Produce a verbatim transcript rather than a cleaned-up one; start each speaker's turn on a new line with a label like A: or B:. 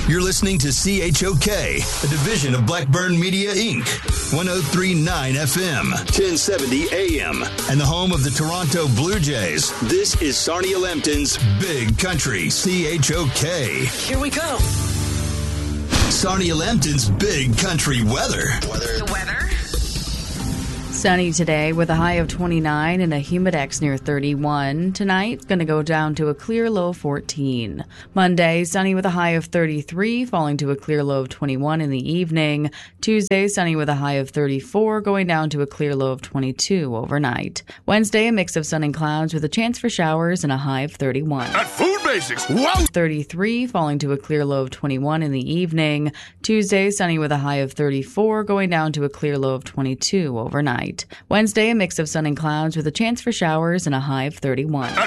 A: You're listening to C H O K, a division of Blackburn Media, Incorporated. one oh three point nine F M, ten seventy A M, and the home of the Toronto Blue Jays. This is Sarnia Lambton's Big Country, C H O K.
B: Here we go.
A: Sarnia Lambton's Big Country weather.
B: Weather. The weather.
C: Sunny today with a high of twenty-nine and a humidex near thirty-one. Tonight, it's going to go down to a clear low of fourteen. Monday, sunny with a high of thirty-three, falling to a clear low of twenty-one in the evening. Tuesday, sunny with a high of thirty-four, going down to a clear low of twenty-two overnight. Wednesday, a mix of sun and clouds with a chance for showers and a high of thirty-one.
D: At Food Basics, wow!
C: thirty-three, falling to a clear low of twenty-one in the evening. Tuesday, sunny with a high of thirty-four, going down to a clear low of twenty-two overnight. Wednesday, a mix of sun and clouds with a chance for showers and a high of thirty-one.